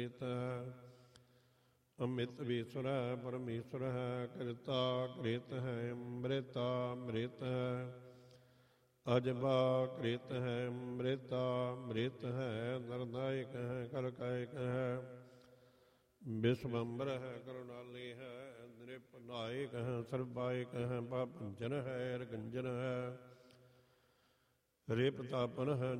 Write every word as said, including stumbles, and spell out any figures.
अमित ईश्वर परमेश्वर है, कृता कृत है, अमृता मृत है, अजबा कृत है, अमृता मृत है, नरनायक है, करकायक है, विश्वम्बर है, करुणालय है, नृपनायक है, सर्वायक है, पापंजन है, रगंजन है, रेपतापन है,